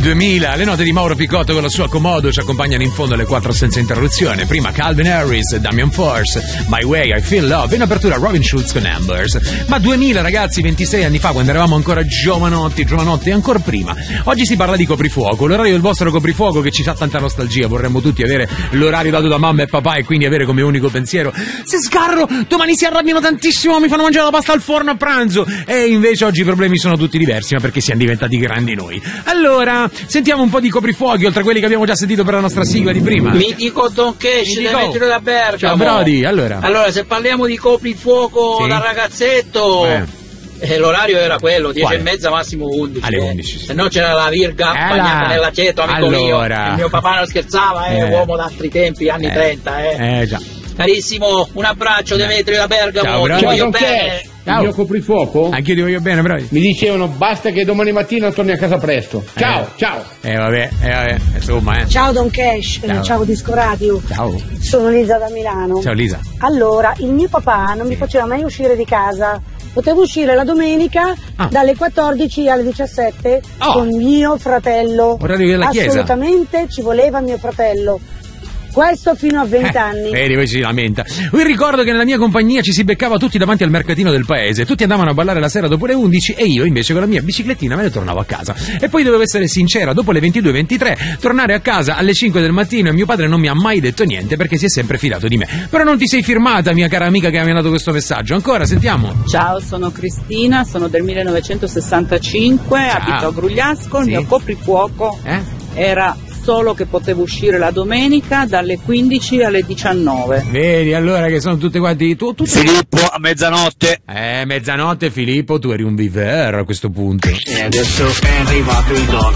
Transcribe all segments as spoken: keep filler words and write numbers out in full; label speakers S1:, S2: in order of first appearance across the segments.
S1: duemila, le note di Mauro Picotto con la sua Comodo ci accompagnano in fondo alle quattro senza interruzione. Prima Calvin Harris, Damian Force, My Way, I Feel Love. In apertura Robin Schulz con Ambers. Ma duemila, ragazzi, ventisei anni fa, quando eravamo ancora giovanotti, giovanotti e ancora prima. Oggi si parla di coprifuoco, l'orario del vostro coprifuoco che ci fa tanta nostalgia. Vorremmo tutti avere l'orario dato da mamma e papà e quindi avere come unico pensiero: se sgarro, domani si arrabbiano tantissimo, mi fanno mangiare la pasta al forno a pranzo. E invece oggi i problemi sono tutti diversi, ma perché siamo diventati grandi noi. Allora, sentiamo un po' di coprifuochi, oltre a quelli che abbiamo già sentito per la nostra sigla di prima.
S2: Mitico Don Cash, Demetrio da Bergamo.
S1: Ciao Brody, allora.
S2: Allora, se parliamo di coprifuoco sì. da ragazzetto...
S1: Eh.
S2: Eh, l'orario era quello, dieci e mezza, massimo undici.
S1: Alle undici, sì.
S2: Se no c'era la virga bagnata nell'aceto, amico
S1: allora.
S2: mio. Il mio papà non scherzava, eh,
S1: eh.
S2: uomo d'altri tempi, anni
S1: eh.
S2: trenta, eh.
S1: Eh già.
S2: Carissimo, un abbraccio Demetrio da Bergamo.
S1: Ciao,
S2: ti voglio bene.
S3: Ciao. Il mio coprifuoco?
S1: Anch'io ti voglio bene, Brody.
S3: Mi dicevano basta che domani mattina torni a casa presto. Ciao,
S1: eh.
S3: ciao.
S1: Eh vabbè, eh vabbè, insomma, eh.
S4: Ciao Don Cash, ciao, ciao Disco Radio.
S1: Ciao.
S4: Sono Lisa da Milano.
S1: Ciao Lisa.
S4: Allora, il mio papà non mi faceva mai uscire di casa. Potevo uscire la domenica ah. dalle quattordici alle diciassette oh. con mio fratello.
S1: Orario della chiesa.
S4: Assolutamente ci voleva mio fratello. Questo fino a vent'anni.
S1: Eh, vedi, poi si lamenta. Vi ricordo che nella mia compagnia ci si beccava tutti davanti al mercatino del paese. Tutti andavano a ballare la sera dopo le undici e io invece con la mia biciclettina me ne tornavo a casa. E poi dovevo essere sincera, dopo le ventidue e ventitré tornare a casa alle cinque del mattino e mio padre non mi ha mai detto niente perché si è sempre fidato di me. Però non ti sei firmata, mia cara amica che mi ha mandato questo messaggio. Ancora, sentiamo.
S5: Ciao, sono Cristina, sono del millenovecentosessantacinque,
S1: Ciao.
S5: abito a Grugliasco, il
S1: sì.
S5: mio coprifuoco
S1: eh?
S5: era solo che potevo uscire la domenica dalle quindici alle diciannove.
S1: Vedi allora che sono tutte quanti tu, tu, tu.
S6: Filippo a mezzanotte.
S1: Eh, mezzanotte Filippo, tu eri un viver a questo punto.
S6: E adesso è arrivato il doc.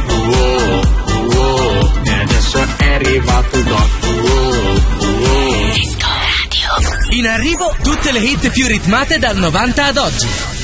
S6: Oh, oh. E adesso è arrivato il doc. Oh, oh.
S7: Disco Radio. In arrivo tutte le hit più ritmate dal novanta ad oggi.